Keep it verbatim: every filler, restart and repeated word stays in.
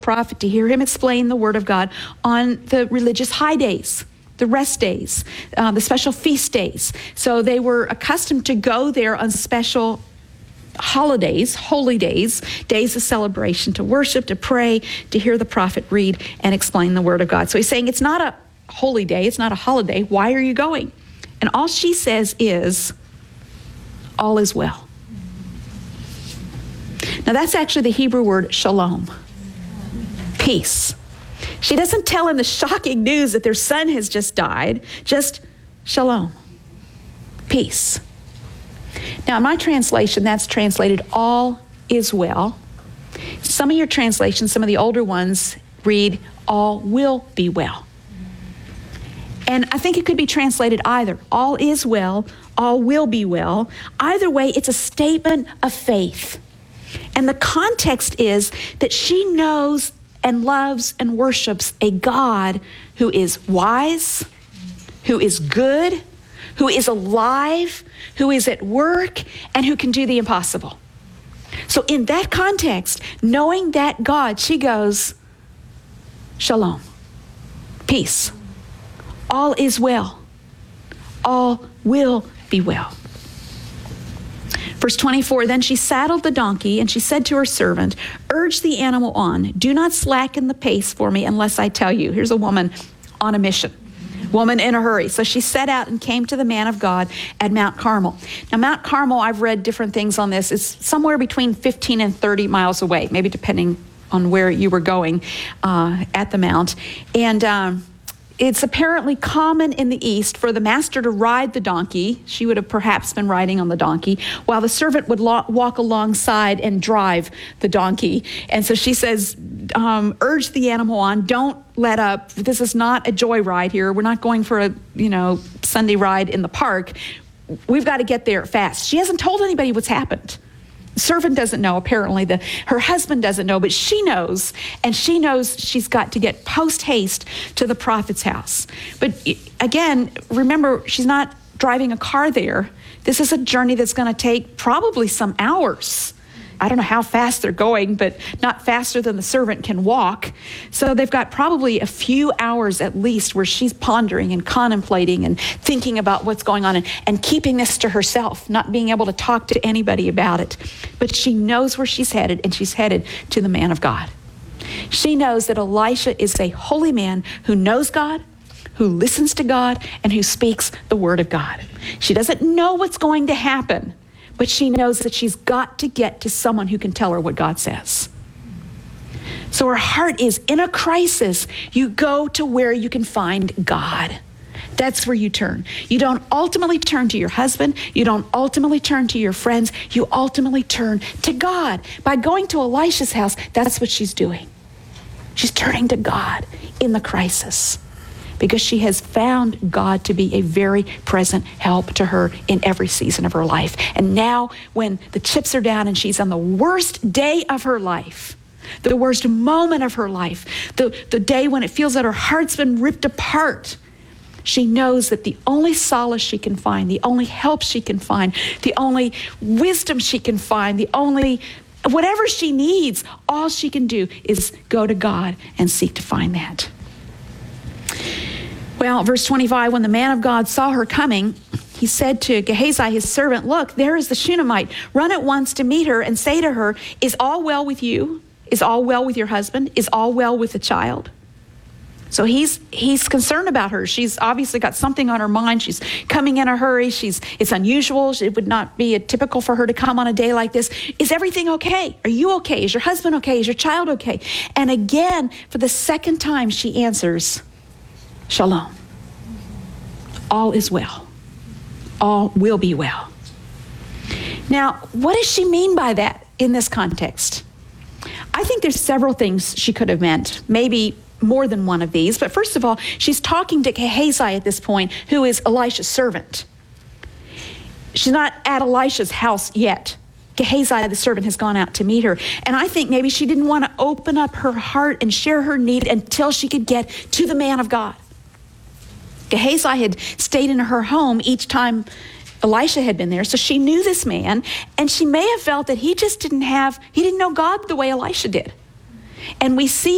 prophet, to hear him explain the word of God on the religious high days, the rest days, uh, the special feast days. So they were accustomed to go there on special holidays, holy days, days of celebration, to worship, to pray, to hear the prophet read and explain the word of God. So he's saying it's not a holy day, it's not a holiday. Why are you going? And all she says is, all is well. Now that's actually the Hebrew word shalom, peace. She doesn't tell him the shocking news that their son has just died, just shalom, peace. Now, in my translation, that's translated all is well. Some of your translations, some of the older ones, read all will be well. And I think it could be translated either. All is well, all will be well. Either way, it's a statement of faith. And the context is that she knows and loves and worships a God who is wise, who is good, who is alive, who is at work, and who can do the impossible. So in that context, knowing that God, she goes, shalom, peace, all is well, all will be well. Verse twenty-four, then she saddled the donkey, and she said to her servant, urge the animal on. Do not slacken the pace for me unless I tell you. Here's a woman on a mission. Woman in a hurry. So she set out and came to the man of God at Mount Carmel. Now, Mount Carmel, I've read different things on this, is somewhere between fifteen and thirty miles away, maybe depending on where you were going uh, at the mount. And um, it's apparently common in the East for the master to ride the donkey. She would have perhaps been riding on the donkey, while the servant would lo- walk alongside and drive the donkey. And so she says, um, urge the animal on. Don't let up. This is not a joy ride here. We're not going for a, you know, Sunday ride in the park. We've got to get there fast. She hasn't told anybody what's happened. The servant doesn't know, apparently. The, her husband doesn't know, but she knows, and she knows she's got to get post-haste to the prophet's house. But again, remember, she's not driving a car there. This is a journey that's going to take probably some hours. I don't know how fast they're going, but not faster than the servant can walk. So they've got probably a few hours at least where she's pondering and contemplating and thinking about what's going on and, and keeping this to herself, not being able to talk to anybody about it. But she knows where she's headed, and she's headed to the man of God. She knows that Elisha is a holy man who knows God, who listens to God, and who speaks the word of God. She doesn't know what's going to happen, but she knows that she's got to get to someone who can tell her what God says. So her heart is, in a crisis, you go to where you can find God. That's where you turn. You don't ultimately turn to your husband. You don't ultimately turn to your friends. You ultimately turn to God. By going to Elisha's house, that's what she's doing. She's turning to God in the crisis, because she has found God to be a very present help to her in every season of her life. And now, when the chips are down and she's on the worst day of her life, the worst moment of her life, the, the day when it feels that her heart's been ripped apart, she knows that the only solace she can find, the only help she can find, the only wisdom she can find, the only whatever she needs, all she can do is go to God and seek to find that. Well, verse twenty-five, when the man of God saw her coming, he said to Gehazi, his servant, look, there is the Shunammite. Run at once to meet her and say to her, is all well with you? Is all well with your husband? Is all well with the child? So he's he's concerned about her. She's obviously got something on her mind. She's coming in a hurry. She's it's unusual. It would not be a typical for her to come on a day like this. Is everything okay? Are you okay? Is your husband okay? Is your child okay? And again, for the second time, she answers, shalom. All is well. All will be well. Now, what does she mean by that in this context? I think there's several things she could have meant, maybe more than one of these. But first of all, she's talking to Gehazi at this point, who is Elisha's servant. She's not at Elisha's house yet. Gehazi, the servant, has gone out to meet her. And I think maybe she didn't want to open up her heart and share her need until she could get to the man of God. Gehazi had stayed in her home each time Elisha had been there, so she knew this man, and she may have felt that he just didn't have, he didn't know God the way Elisha did. And we see